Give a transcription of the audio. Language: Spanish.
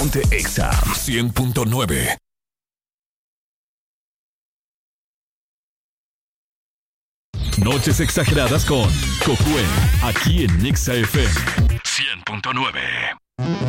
Ponte Exa 100.9. Noches exageradas con Josué, aquí en Exa FM 100.9.